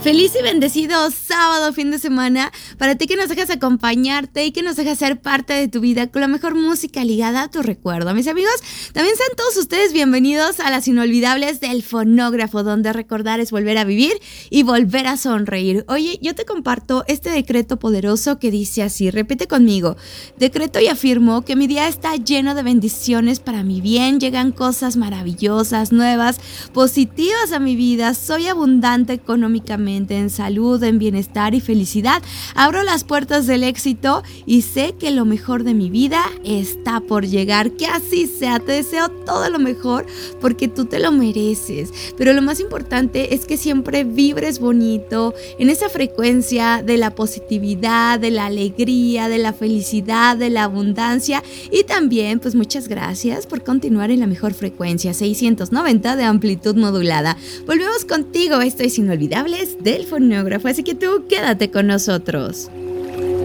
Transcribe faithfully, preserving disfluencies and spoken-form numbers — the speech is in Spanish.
Feliz y bendecido sábado, fin de semana, para ti que nos dejas acompañarte y que nos dejas ser parte de tu vida con la mejor música ligada a tu recuerdo. Mis amigos, también sean todos ustedes bienvenidos a las inolvidables del fonógrafo, donde recordar es volver a vivir y volver a sonreír. Oye, yo te comparto este decreto poderoso que dice así, repite conmigo: decreto y afirmo que mi día está lleno de bendiciones para mi bien, llegan cosas maravillosas, nuevas, positivas a mi vida, soy abundante económicamente, en salud, en bienestar y felicidad. Abro las puertas del éxito y sé que lo mejor de mi vida está por llegar. Que así sea, te deseo todo lo mejor porque tú te lo mereces. Pero lo más importante es que siempre vibres bonito, en esa frecuencia de la positividad, de la alegría, de la felicidad, de la abundancia. Y también, pues muchas gracias por continuar en la mejor frecuencia, seiscientos noventa de amplitud modulada. Volvemos contigo, esto es Inolvidables del fonógrafo, así que tú quédate con nosotros.